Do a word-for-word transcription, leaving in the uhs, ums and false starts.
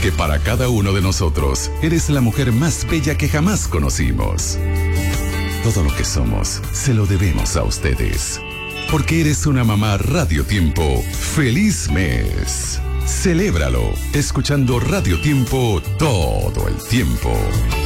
porque para cada uno de nosotros eres la mujer más bella que jamás conocimos. Todo lo que somos se lo debemos a ustedes, porque eres una mamá Radio Tiempo. ¡Feliz mes! Celébralo escuchando Radio Tiempo todo el tiempo.